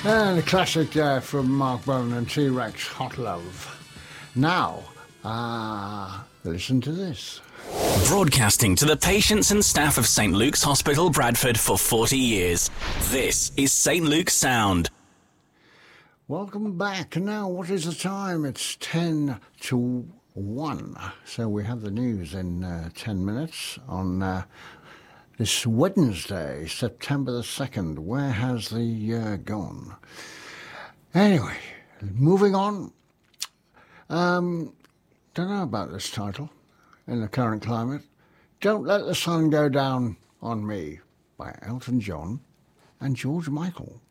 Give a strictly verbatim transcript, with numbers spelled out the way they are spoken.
And a classic uh, from Mark Bolan and T-Rex, Hot Love. Now, uh, listen to this. Broadcasting to the patients and staff of Saint Luke's Hospital, Bradford for forty years. This is Saint Luke's Sound. Welcome back. Now, what is the time? It's ten to one. So we have the news in uh, ten minutes on uh, this Wednesday, September the second. Where has the year gone? Anyway, moving on. Um, don't know about this title in the current climate. Don't Let the Sun Go Down on Me by Elton John and George Michael.